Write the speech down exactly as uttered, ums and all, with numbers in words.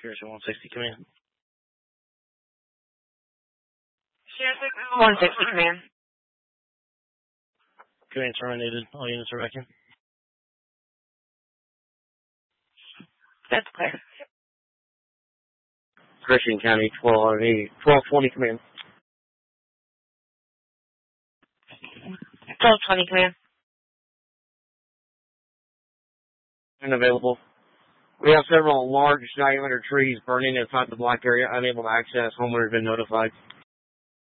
Pearson one sixty, come in. one sixty, command. Command terminated. All units are back in. That's clear. Christian County, twelve twenty, command. twelve twenty, command. Unavailable. We have several large diameter trees burning inside the black area, unable to access. Homeowner has been notified.